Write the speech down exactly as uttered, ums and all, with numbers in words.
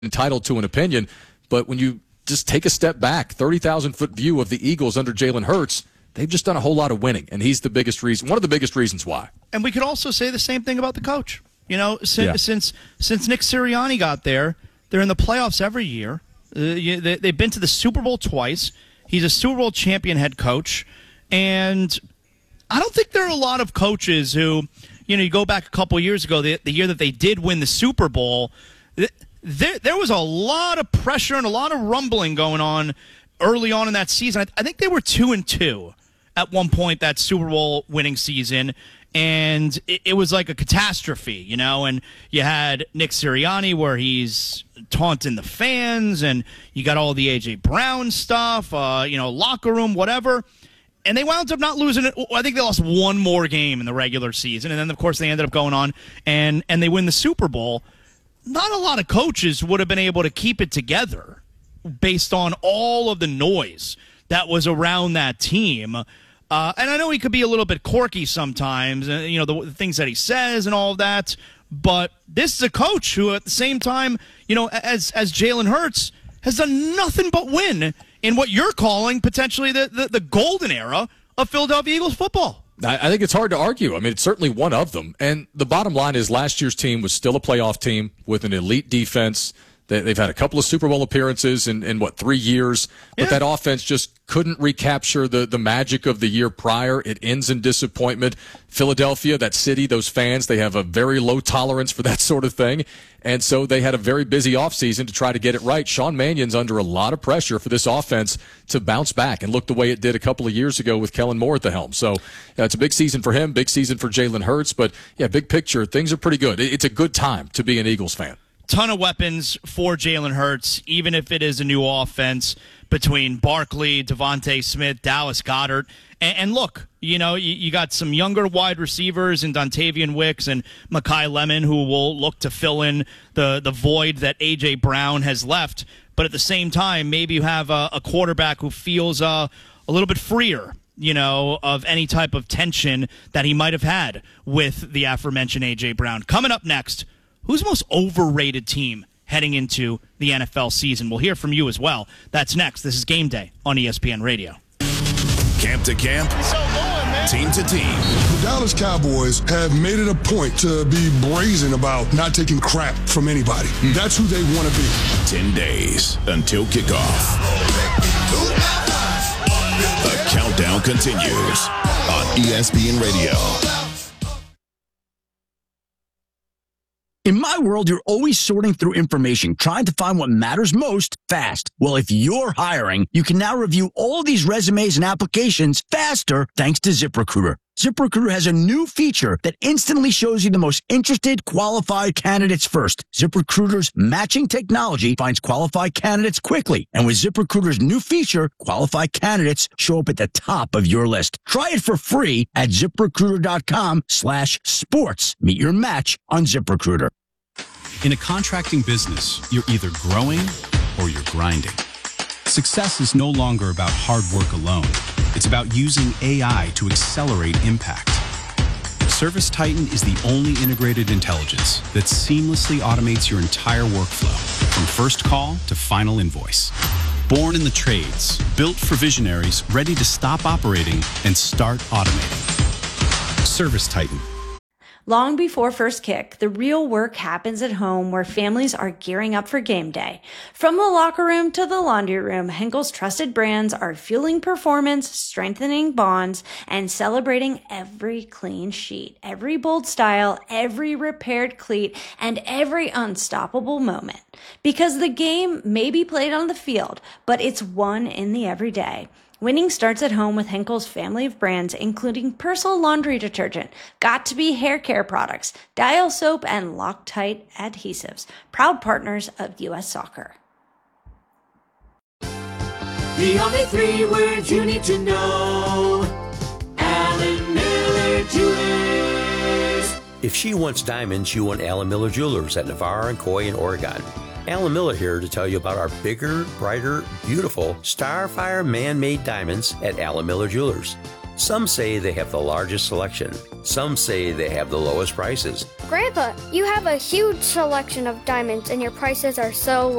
entitled to an opinion. But when you just take a step back, thirty thousand foot view of the Eagles under Jalen Hurts, they've just done a whole lot of winning, and he's the biggest reason, one of the biggest reasons why. And we could also say the same thing about the coach. You know, since yeah. since, since Nick Sirianni got there, they're in the playoffs every year. Uh, you, they, they've been to the Super Bowl twice. He's a Super Bowl champion head coach, and I don't think there are a lot of coaches who, you know, you go back a couple years ago, the, the year that they did win the Super Bowl, there, there was a lot of pressure and a lot of rumbling going on early on in that season. I, I think they were two and two at one point that Super Bowl winning season, and it, it was like a catastrophe, you know. And you had Nick Sirianni where he's taunting the fans, and you got all the A J Brown stuff, uh, you know, locker room, whatever. And they wound up not losing it. I think they lost one more game in the regular season, and then of course they ended up going on and and they win the Super Bowl. Not a lot of coaches would have been able to keep it together based on all of the noise that was around that team. Uh, and I know he could be a little bit quirky sometimes, uh, you know, the, the things that he says and all of that. But this is a coach who, at the same time, you know, as as Jalen Hurts, has done nothing but win in what you're calling potentially the, the, the golden era of Philadelphia Eagles football. I think it's hard to argue. I mean, it's certainly one of them. And the bottom line is last year's team was still a playoff team with an elite defense. They've had a couple of Super Bowl appearances in, in what, three years? But yeah. That offense just couldn't recapture the, the magic of the year prior. It ends in disappointment. Philadelphia, that city, those fans, they have a very low tolerance for that sort of thing. And so they had a very busy offseason to try to get it right. Sean Mannion's under a lot of pressure for this offense to bounce back and look the way it did a couple of years ago with Kellen Moore at the helm. So uh, it's a big season for him, big season for Jalen Hurts. But, yeah, big picture, things are pretty good. It's a good time to be an Eagles fan. Ton of weapons for Jalen Hurts, even if it is a new offense between Barkley, Devontae Smith, Dallas Goedert. And, and look, you know, you, you got some younger wide receivers in Dontavian Wicks and Mekhi Lemon who will look to fill in the, the void that A J Brown has left. But at the same time, maybe you have a, a quarterback who feels uh, a little bit freer, you know, of any type of tension that he might have had with the aforementioned A J Brown. Coming up next, who's the most overrated team heading into the N F L season? We'll hear from you as well. That's next. This is Game Day on E S P N Radio. Camp to camp, so going, team to team. The Dallas Cowboys have made it a point to be brazen about not taking crap from anybody. Mm. That's who they want to be. Ten days until kickoff. The countdown continues on E S P N Radio. In my world, you're always sorting through information, trying to find what matters most fast. Well, if you're hiring, you can now review all these resumes and applications faster thanks to ZipRecruiter. ZipRecruiter has a new feature that instantly shows you the most interested, qualified candidates first. ZipRecruiter's matching technology finds qualified candidates quickly. And with ZipRecruiter's new feature, qualified candidates show up at the top of your list. Try it for free at ZipRecruiter.com slash sports. Meet your match on ZipRecruiter. In a contracting business, you're either growing or you're grinding. Success is no longer about hard work alone. It's about using A I to accelerate impact. ServiceTitan is the only integrated intelligence that seamlessly automates your entire workflow, from first call to final invoice. Born in the trades, built for visionaries ready to stop operating and start automating. ServiceTitan. Long before first kick, the real work happens at home where families are gearing up for game day. From the locker room to the laundry room, Henkel's trusted brands are fueling performance, strengthening bonds, and celebrating every clean sheet, every bold style, every repaired cleat, and every unstoppable moment. Because the game may be played on the field, but it's won in the everyday. Winning starts at home with Henkel's family of brands, including Persil laundry detergent, Got2b hair care products, Dial soap, and Loctite adhesives. Proud partners of U S Soccer. The only three words you need to know. Alan Miller Jewelers. If she wants diamonds, you want Alan Miller Jewelers at Navarre and Coy in Oregon. Alan Miller here to tell you about our bigger, brighter, beautiful Starfire man-made diamonds at Alan Miller Jewelers. Some say they have the largest selection. Some say they have the lowest prices. Grandpa, you have a huge selection of diamonds and your prices are so low.